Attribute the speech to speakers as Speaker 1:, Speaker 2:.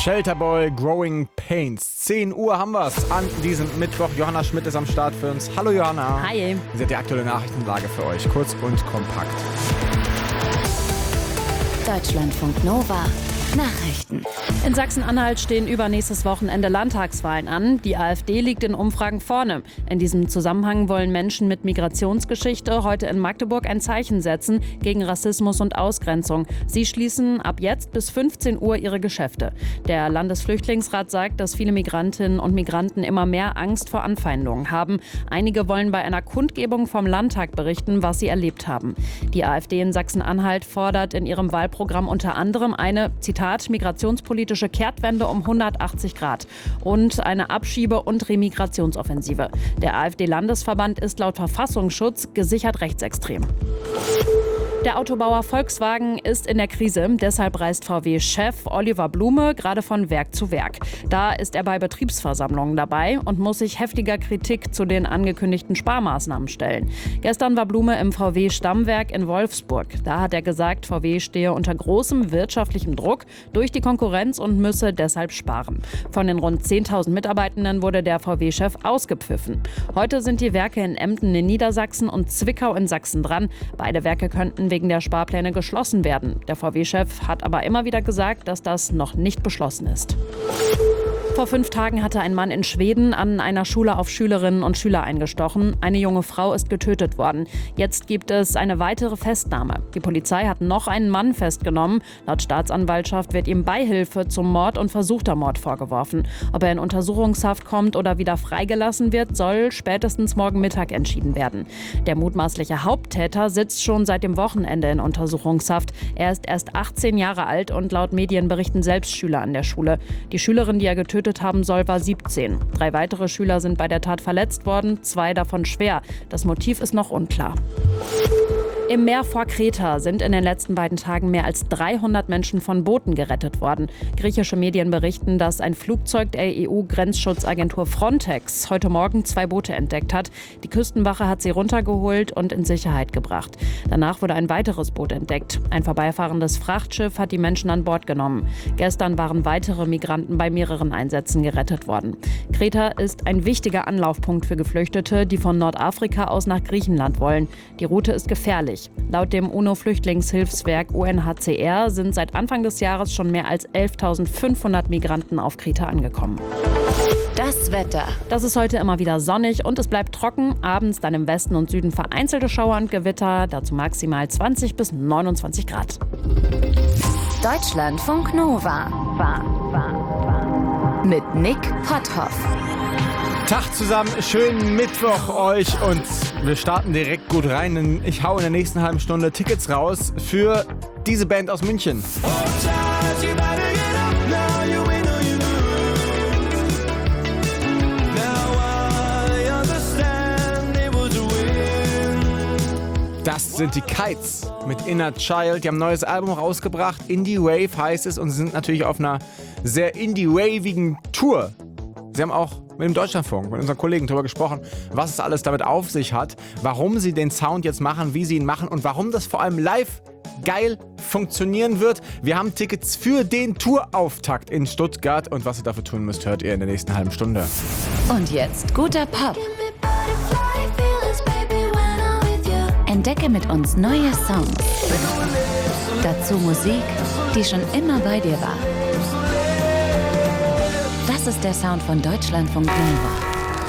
Speaker 1: Shelterboy, Growing Pains. 10 Uhr haben wir es an diesem Mittwoch. Johanna Schmidt ist am Start für uns. Hallo Johanna.
Speaker 2: Hi.
Speaker 1: Sie hat die aktuelle Nachrichtenlage für euch. Kurz und kompakt.
Speaker 3: Deutschlandfunk Nova. Nachrichten.
Speaker 2: In Sachsen-Anhalt stehen übernächstes Wochenende Landtagswahlen an. Die AfD liegt in Umfragen vorne. In diesem Zusammenhang wollen Menschen mit Migrationsgeschichte heute in Magdeburg ein Zeichen setzen gegen Rassismus und Ausgrenzung. Sie schließen ab jetzt bis 15 Uhr ihre Geschäfte. Der Landesflüchtlingsrat sagt, dass viele Migrantinnen und Migranten immer mehr Angst vor Anfeindungen haben. Einige wollen bei einer Kundgebung vom Landtag berichten, was sie erlebt haben. Die AfD in Sachsen-Anhalt fordert in ihrem Wahlprogramm unter anderem eine, Zitat, migrationspolitische Kehrtwende um 180 Grad und eine Abschiebe- und Remigrationsoffensive. Der AfD-Landesverband ist laut Verfassungsschutz gesichert rechtsextrem. Der Autobauer Volkswagen ist in der Krise. Deshalb reist VW-Chef Oliver Blume gerade von Werk zu Werk. Da ist er bei Betriebsversammlungen dabei und muss sich heftiger Kritik zu den angekündigten Sparmaßnahmen stellen. Gestern war Blume im VW-Stammwerk in Wolfsburg. Da hat er gesagt, VW stehe unter großem wirtschaftlichem Druck durch die Konkurrenz und müsse deshalb sparen. Von den rund 10.000 Mitarbeitenden wurde der VW-Chef ausgepfiffen. Heute sind die Werke in Emden in Niedersachsen und Zwickau in Sachsen dran. Beide Werke könnten wegen der Sparpläne geschlossen werden. Der VW-Chef hat aber immer wieder gesagt, dass das noch nicht beschlossen ist. Vor 5 Tagen hatte ein Mann in Schweden an einer Schule auf Schülerinnen und Schüler eingestochen. Eine junge Frau ist getötet worden. Jetzt gibt es eine weitere Festnahme. Die Polizei hat noch einen Mann festgenommen. Laut Staatsanwaltschaft wird ihm Beihilfe zum Mord und versuchter Mord vorgeworfen. Ob er in Untersuchungshaft kommt oder wieder freigelassen wird, soll spätestens morgen Mittag entschieden werden. Der mutmaßliche Haupttäter sitzt schon seit dem Wochenende in Untersuchungshaft. Er ist erst 18 Jahre alt und laut Medienberichten selbst Schüler an der Schule. Die Schülerin, die er getötet haben soll, war 17. 3 weitere Schüler sind bei der Tat verletzt worden, 2 davon schwer. Das Motiv ist noch unklar. Im Meer vor Kreta sind in den letzten beiden Tagen mehr als 300 Menschen von Booten gerettet worden. Griechische Medien berichten, dass ein Flugzeug der EU-Grenzschutzagentur Frontex heute Morgen 2 Boote entdeckt hat. Die Küstenwache hat sie runtergeholt und in Sicherheit gebracht. Danach wurde ein weiteres Boot entdeckt. Ein vorbeifahrendes Frachtschiff hat die Menschen an Bord genommen. Gestern waren weitere Migranten bei mehreren Einsätzen gerettet worden. Kreta ist ein wichtiger Anlaufpunkt für Geflüchtete, die von Nordafrika aus nach Griechenland wollen. Die Route ist gefährlich. Laut dem UNO-Flüchtlingshilfswerk UNHCR sind seit Anfang des Jahres schon mehr als 11.500 Migranten auf Kreta angekommen.
Speaker 3: Das Wetter.
Speaker 2: Das ist heute immer wieder sonnig und es bleibt trocken. Abends dann im Westen und Süden vereinzelte Schauer und Gewitter, dazu maximal 20 bis 29 Grad.
Speaker 3: Deutschlandfunk Nova. Mit Nick Potthoff.
Speaker 1: Tag zusammen, schönen Mittwoch euch und wir starten direkt gut rein, denn ich hau in der nächsten halben Stunde Tickets raus für diese Band aus München. Das sind die Kites mit Inner Child. Die haben ein neues Album rausgebracht. Indie Wave heißt es und sie sind natürlich auf einer sehr indie-wavigen Tour. Sie haben auch mit dem Deutschlandfunk, mit unseren Kollegen darüber gesprochen, was es alles damit auf sich hat, warum sie den Sound jetzt machen, wie sie ihn machen und warum das vor allem live geil funktionieren wird. Wir haben Tickets für den Tourauftakt in Stuttgart und was ihr dafür tun müsst, hört ihr in der nächsten halben Stunde.
Speaker 3: Und jetzt guter Pop. Entdecke mit uns neue Songs. Dazu Musik, die schon immer bei dir war. Das ist der Sound von Deutschlandfunk Nova.